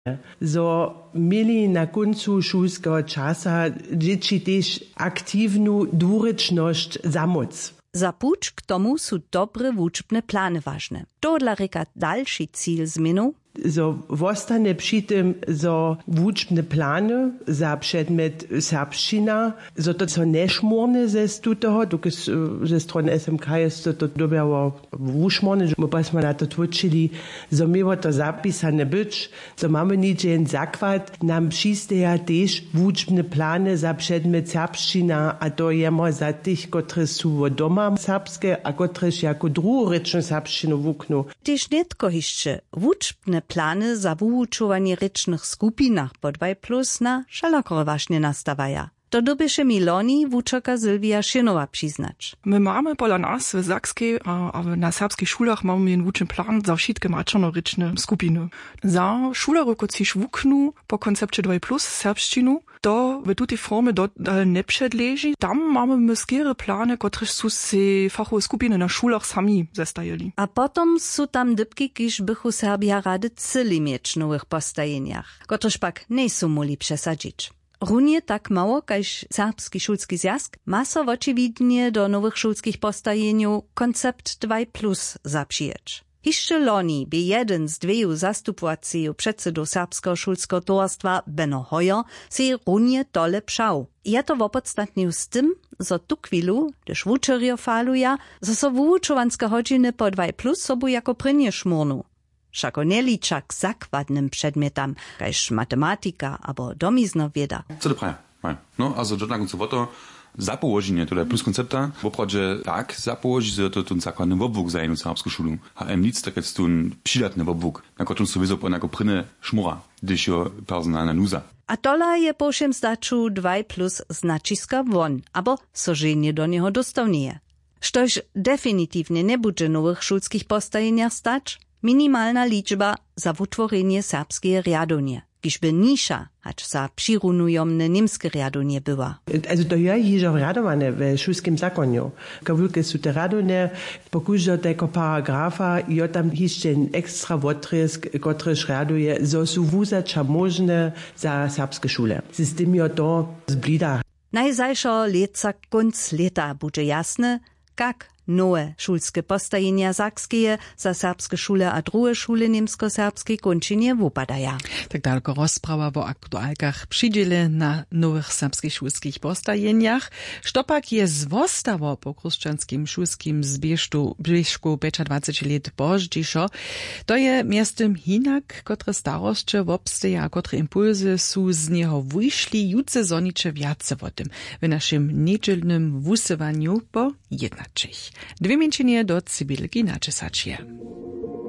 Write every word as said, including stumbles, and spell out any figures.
zo mieli na koncu šulského časa dzieci też aktywną dwuryczność zamoc. Za puć k tomu su dobre wuczbne plany ważne. To dla reka dalszy cel zmienu. So wostane przy tym, so wuczbne plany za przedmiot serbszczyna, so to co neszmorne ze stutoho, to ze strony S M K jest to dobiało wuszmorne, że my pasmy na to tłuczyli, so miło to zapisane być, so mamy niczym zakład, nam przysteja też wuczbne plany za przedmiot serbszczyna, a to jemo za tych, które są doma serbskie, a które jako drugoryczną serbszczynę wukną. Też netko jeszcze wuczbne plany za wuučovanie rečnych skupinach po dva plus na šalakore właśnie nastawaja. To dobieše mi loni wučerka Sylwia Šinova przyznać. My mamy pola nas w Sakskiej, a, a na serbskich szulach mamy jeden wuczny plan za wszystkie maczernoryczne skupiny. Za szulery, kociś wuknu po koncepcie dva plus serbszczynu, to w tej formie dodal nie przedleży. Tam mamy my skiery plany, które są se fachowe skupiny na szulach sami zestajeli. A potom są tam dybki, kiż bychu Serbia rady cyli mieć nowych postajeniach, któreż pak nie są muli przesadzić. Runie tak mało, kaž Serbski šulski zjazk ma so očividnie do nowych szulskich postajeniów koncept dva plus zapřijeć. Jeszcze loni by jeden z dwiju zastupowaciju przedsedu Serbskiego szulskiego towarstwa Beno Hoyer se runie tole pšał. Ja to wopodstatniu z tym, zo tu chwilu, gdyż wučerjo faluja, zo so wuučovanske hodźiny po dva plus sobu jako prynie szmurnu. Všako neliča k zakładnym przedmiotam, kaž matematika albo domiznowieda. Co to prawie? No, also do na to zapołożenie to plus koncepta, bo prodzie tak zapołoży, że to ten zakładny wobwóg zajmie serbską szulu. A em nic tak jest ten przydatny wobwóg, na którym sowieso po jako pryny szmura, gdyż jo personalna nuza. A tola je po všem zdaču dva plus značiska won, abo soženje do niego dostawnieje. Štož definitywnie nie bude nowych szulskich postajeniach stać, minimalna liczba za wutworzenie serbskie riadonie, kiżby nisza, hacz za przirunujomne niemskie riadonie była. Also to je jižo radowane w szulskim zakonie. Kawulke są te radone, pokużo tego paragrafa, jo tam jeszcze ekstra wotrysk, kotryż raduje, zo są wuzacza możne za serbskie szule. System jo to zblida. Najzajszo leca konc leta bude jasne, kak nowe szulskie postajenia sakskie za serbskie szule a drugie szule niemsko-serbskie kończynie wupadaja. Tak daleko rozprawa o aktualkach przydziele na nowych serbskich szulskich postajeniach. Štopak je zwostało po chrześcijanskim szulskim zbieżku bliżku dwadzieścia lat bożdżiszo. To je miastem hinak, które staroście wobsteja, które impulsy są z niego wyszli, jutce zonicze wiace o tym w naszym niedzielnym wusywaniu po jednaczych. Dwie mięcinie do Cybylki na Czesacie.